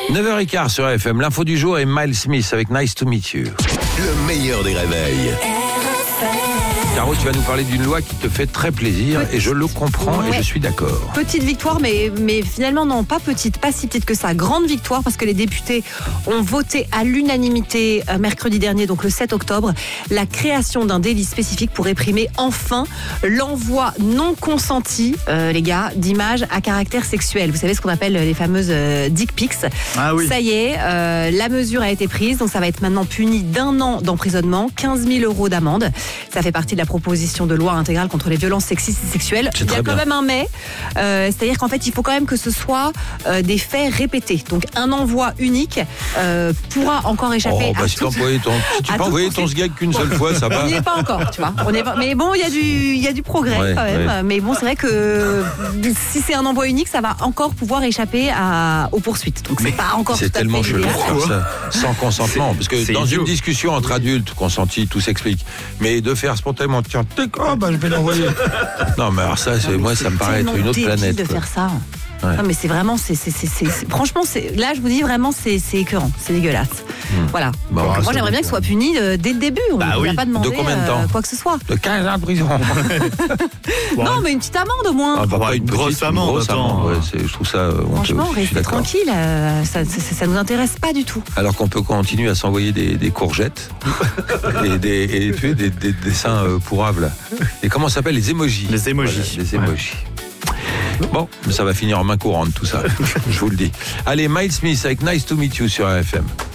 9h15 sur FM, l'info du jour et Miles Smith avec Nice to Meet You. Le meilleur des réveils. Caro, tu vas nous parler d'une loi qui te fait très plaisir et je le comprends et je suis d'accord. Petite victoire, mais finalement non, pas petite, pas si petite que ça. Grande victoire parce que les députés ont voté à l'unanimité mercredi dernier, donc le 7 octobre, la création d'un délit spécifique pour réprimer enfin l'envoi non consenti, les gars, d'images à caractère sexuel. Vous savez ce qu'on appelle les fameuses dick pics. Ah oui. Ça y est, la mesure a été prise, donc ça va être maintenant puni d'1 an d'emprisonnement, 15 000 € d'amende. Ça fait partie de la proposition de loi intégrale contre les violences sexistes et sexuelles. Il y a quand même un mais, c'est-à-dire qu'en fait, il faut quand même que ce soit des faits répétés. Donc, un envoi unique pourra encore échapper à si tu peux envoyer ton sgag qu'une seule fois, ça va. On n'y est pas encore, tu vois. Mais bon, il y a du progrès quand même. Ouais. Mais bon, c'est vrai que si c'est un envoi unique, ça va encore pouvoir échapper aux poursuites. Donc, c'est pas encore tout à fait tellement chelou de idéal. faire ça sans consentement. Parce que dans une discussion entre adultes consentis, tout s'explique. Mais de faire spontanément, tiens, t'es quoi, je vais l'envoyer. Non, mais alors ça, moi, ça me paraît être une autre planète. De faire ça. Ouais. Non mais c'est vraiment, franchement, là je vous dis vraiment, c'est écœurant, c'est dégueulasse. Voilà. Bon, donc, moi j'aimerais bien que ce soit puni dès le début. On ne va pas demander de combien de temps quoi que ce soit. De 15 ans de prison. Non mais une petite amende au moins. Pas une grosse amende. Je trouve ça franchement, restez tranquille, ça nous intéresse pas du tout. Alors qu'on peut continuer à s'envoyer des courgettes et des dessins pourrables là. Et comment ça s'appelle, les emojis. Les emojis. Voilà, les emojis. Bon, mais ça va finir en main courante tout ça, je vous le dis. Allez, Miles Smith avec Nice to Meet You sur AFM.